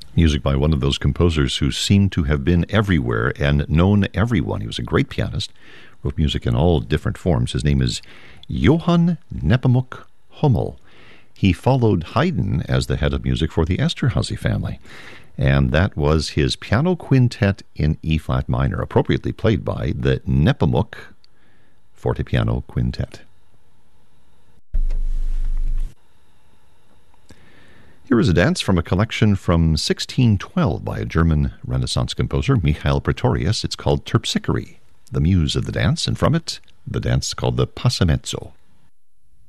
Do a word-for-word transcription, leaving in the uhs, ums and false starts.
Music by one of those composers who seemed to have been everywhere and known everyone. He was a great pianist, wrote music in all different forms. His name is Johann Nepomuk Hummel. He followed Haydn as the head of music for the Esterhazy family, and that was his piano quintet in E-flat minor, appropriately played by the Nepomuk Fortepiano Quintet. Here is a dance from a collection from sixteen twelve by a German Renaissance composer, Michael Praetorius. It's called Terpsichore, the muse of the dance, and from it, the dance called the Passamezzo.